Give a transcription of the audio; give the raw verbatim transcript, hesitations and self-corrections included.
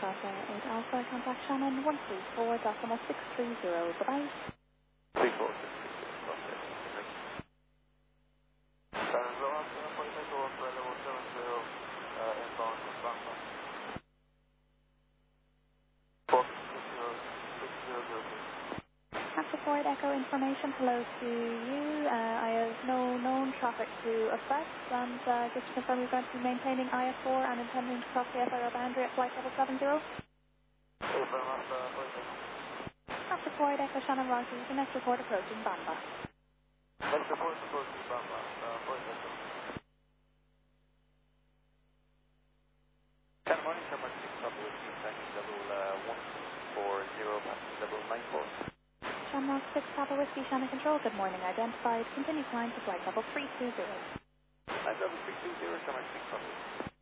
Delta eight Alpha, contact Shannon one three four decimal six three zero. Bye-bye. three four six six six. Okay. Shannon, go on to appointment or level seven zero, uh, inbound from Bangkok. four six zero six zero zero two. After Ford Echo information, hello to you. Uh, I have no known traffic to affect, and uh, just to confirm you're going to be maintaining I F four and intending to cross the F I R boundary at flight level seven zero. Hey, very much, uh, appointment. After Ford Echo Shannon Rogers, the next report approaching Bamba. Next report supposed to be Bangkok, uh, appointment. Ten morning, ten morning, six couple with team timing level, uh, one four zero, passing level nine four. Shamrock six Papa Whiskey, Shannon Control, good morning. Identified. Continue climb to flight level three two zero. And level three two zero, ten morning, six couple.